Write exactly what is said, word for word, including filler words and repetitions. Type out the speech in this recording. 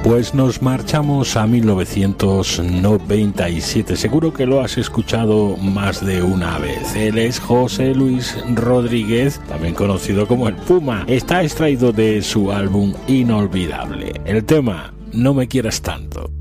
Pues nos marchamos a mil novecientos noventa y siete. Seguro que lo has escuchado más de una vez. Él es José Luis Rodríguez, también conocido como el Puma. Está extraído de su álbum Inolvidable. El tema No me quieras tanto.